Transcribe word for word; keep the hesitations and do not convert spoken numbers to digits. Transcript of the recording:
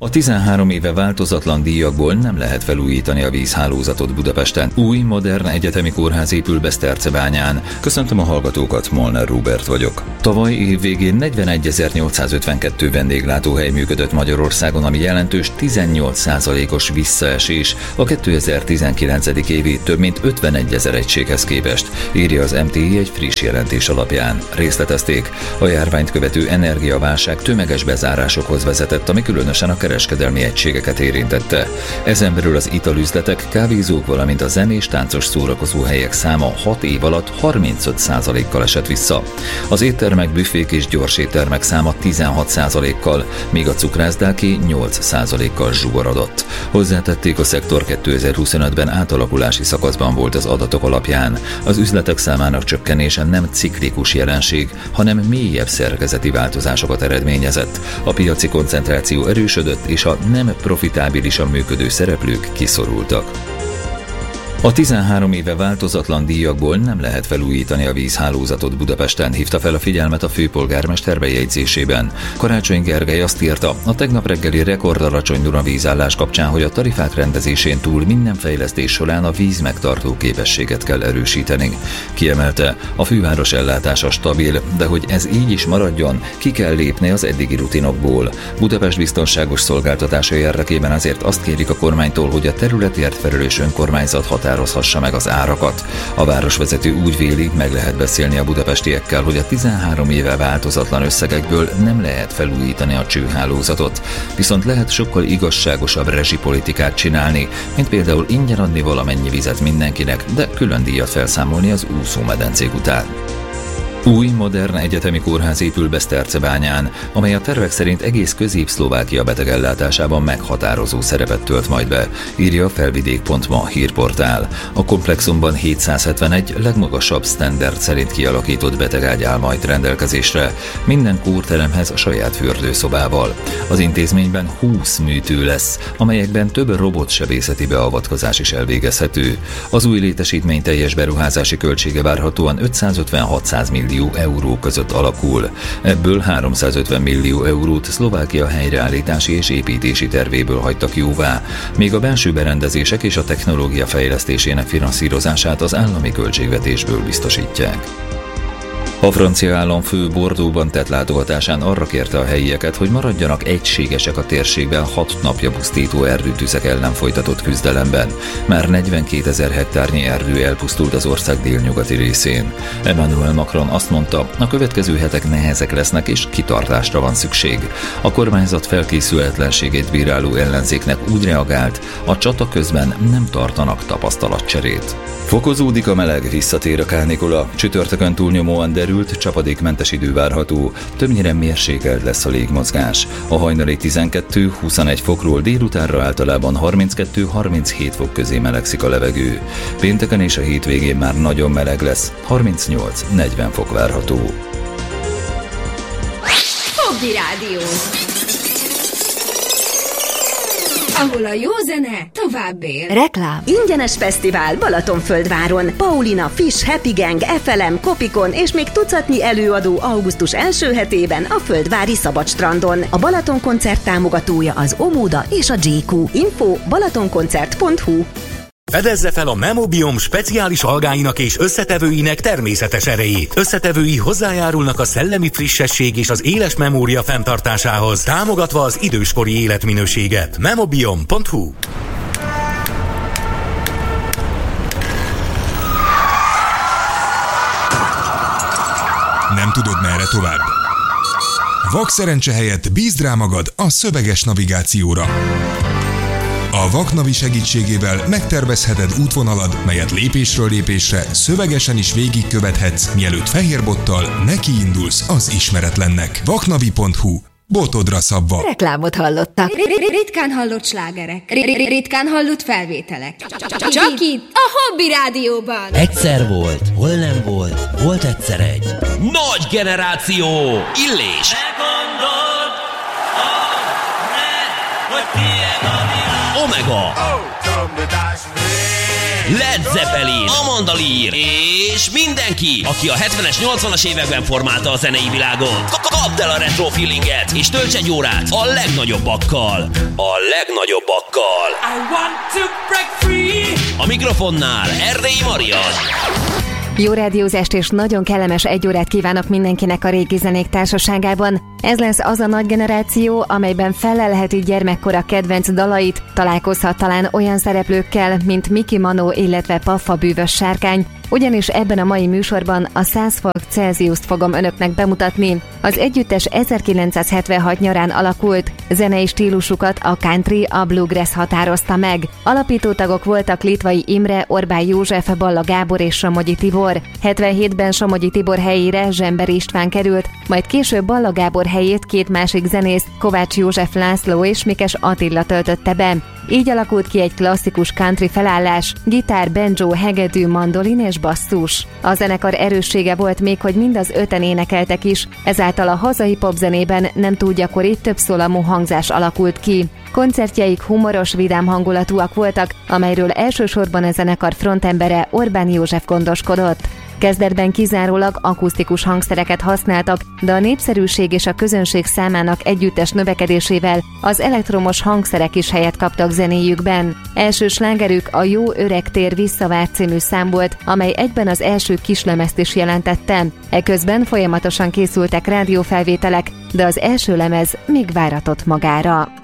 A tizenhárom éve változatlan díjakból nem lehet felújítani a vízhálózatot Budapesten. Új, modern egyetemi kórház épül Beszterczebányán. Köszöntöm a hallgatókat, Molnár Róbert vagyok. Tavaly év végén negyvenegyezer-nyolcszázötvenkettő vendéglátóhely működött Magyarországon, ami jelentős tizennyolc százalékos visszaesés a kétezer-tizenkilenc. évi több mint ötvenegyezer egységhez képest, írja az em té i egy friss jelentés alapján. Részletezték, a járványt követő energiaválság tömeges bezárásokhoz vezetett, ami különösen a kereskedelmi egységeket érintette. Ezen belül az italüzletek, kávézók, valamint a zenés, táncos szórakozóhelyek száma hat év alatt harmincöt százalékkal esett vissza. Az éttermek, büfék és gyorséttermek száma tizenhat százalékkal, míg a cukrászdáké nyolc százalékkal zsugorodott. Hozzátették, a szektor kétezer-huszonötben átalakulási szakaszban volt az adatok alapján. Az üzletek számának csökkenése nem ciklikus jelenség, hanem mélyebb szerkezeti változásokat eredményezett. A piaci koncentráció erősödött, és a nem profitábilisan működő szereplők kiszorultak. A tizenhárom éve változatlan díjakból nem lehet felújítani a vízhálózatot Budapesten, hívta fel a figyelmet a főpolgármester bejegyzésében. Karácsony Gergely azt írta, a tegnap reggeli rekordalacsony Dunavízállás kapcsán, hogy a tarifák rendezésén túl minden fejlesztés során a víz megtartó képességet kell erősíteni. Kiemelte, a főváros ellátása stabil, de hogy ez így is maradjon, ki kell lépni az eddigi rutinokból. Budapest biztonságos szolgáltatása érdekében azért azt kérik a kormánytól, hogy a területért felelős önkormányzat határozhassa meg az árakat. A városvezető úgy véli, meg lehet beszélni a budapestiekkel, hogy a tizenhárom éve változatlan összegekből nem lehet felújítani a csőhálózatot, viszont lehet sokkal igazságosabb rezsipolitikát csinálni, mint például ingyen adni valamennyi vizet mindenkinek, de külön díjat felszámolni az úszómedencék után. Új, modern egyetemi kórház épül Beszterczebányán, amely a tervek szerint egész Közép-Szlovákia betegellátásában meghatározó szerepet tölt majd be, írja a felvidék pont ma hírportál. A komplexumban hétszázhetvenegy legmagasabb standard szerint kialakított betegágy áll majd rendelkezésre, minden kórteremhez a saját fürdőszobával. Az intézményben húsz műtő lesz, amelyekben több robotsebészeti beavatkozás is elvégezhető. Az új létesítmény teljes beruházási költsége várhatóan ötszázötven-hatszáz millió euró között alakul. Ebből háromszázötven millió eurót Szlovákia helyreállítási és építési tervéből hagytak jóvá, míg a belső berendezések és a technológia fejlesztésének finanszírozását az állami költségvetésből biztosítják. A francia államfő Bordeauxban tett látogatásán arra kérte a helyieket, hogy maradjanak egységesek a térségben hat napja pusztító erdőtüzek ellen folytatott küzdelemben. Már negyvenkétezer hektárnyi erdő elpusztult az ország délnyugati részén. Emmanuel Macron azt mondta, a következő hetek nehezek lesznek és kitartásra van szükség. A kormányzat felkészületlenségét bíráló ellenzéknek úgy reagált, a csata közben nem tartanak tapasztalatcserét. Fokozódik a meleg, visszatér a kánikula. Csütörtökön túlnyomóan derült, csapadékmentes idő várható, többnyire mérsékelt lesz a légmozgás. A hajnali tizenkettő-huszonegy fokról délutánra általában harminckettő-harminchét fok közé melegszik a levegő. Pénteken és a hétvégén már nagyon meleg lesz, harmincnyolc-negyven fok várható. Hobby Rádió, ahol a jó zene tovább él. Reklám. Ingyenes fesztivál Balatonföldváron. Paulina, Fish, Happy Gang, ef el em, Kopikon és még tucatnyi előadó augusztus első hetében a Földvári Szabadstrandon. A Balaton koncert támogatója az Omoda és a jé kú. Info balatonkoncert pont hu. Fedezze fel a Memobiom speciális algáinak és összetevőinek természetes erejét. Összetevői hozzájárulnak a szellemi frissesség és az éles memória fenntartásához, támogatva az időskori életminőséget. Memobiom pont hu. Nem tudod, merre tovább? Vakszerencse helyett bízd rá magad a szöveges navigációra. A Vaknavi segítségével megtervezheted útvonalad, melyet lépésről lépésre szövegesen is végigkövethetsz, mielőtt fehérbottal nekiindulsz az ismeretlennek. vaknavi pont hu. Botodra szabva. Reklámot hallottak. Ritkán hallott slágerek. Ritkán hallott felvételek. Csak itt, a Hobby Rádióban. Egyszer volt, hol nem volt, volt egyszer egy nagy generáció, Illés. Elgondold, oh, ne, hogy tiéd a világ. Omega. Led Zeppelin, Amanda Lear és mindenki, aki a hetvenes, nyolcvanas években formálta a zenei világot. Kapd el a retro feelinget, és tölts egy órát a legnagyobbakkal. A legnagyobbakkal. I want to break free. A mikrofonnál Erdélyi Marian. Jó rádiózást és nagyon kellemes egy órát kívánok mindenkinek a régi zenék társaságában. Ez lesz az a nagy generáció, amelyben fellelheti gyermekkora kedvenc dalait, találkozhat talán olyan szereplőkkel, mint Miki Manó, illetve Paffa Bűvös Sárkány, ugyanis ebben a mai műsorban a száz fok Celsiust fogom önöknek bemutatni. Az együttes ezerkilencszázhetvenhat nyarán alakult, zenei stílusukat a country, a bluegrass határozta meg. Alapító tagok voltak Litvai Imre, Orbán József, Balla Gábor és Somogyi Tibor. hetvenhétben Somogyi Tibor helyére Zsemberi István került, majd később Balla Gábor helyét két másik zenész, Kovács József László és Mikes Attila töltötte be. Így alakult ki egy klasszikus country felállás, gitár, banjo, hegedű, mandolin és basszus. A zenekar erőssége volt még, hogy mind az öten énekeltek is, ezáltal a hazai popzenében nem túl gyakori, többszólamú hangzás alakult ki. Koncertjeik humoros, vidám hangulatúak voltak, amelyről elsősorban a zenekar frontembere Orbán József gondoskodott. Kezdetben kizárólag akusztikus hangszereket használtak, de a népszerűség és a közönség számának együttes növekedésével az elektromos hangszerek is helyet kaptak zenéjükben. Első slágerük a Jó öreg tér visszavár című szám volt, amely egyben az első kislemezt is jelentette. Eközben folyamatosan készültek rádiófelvételek, de az első lemez még váratott magára.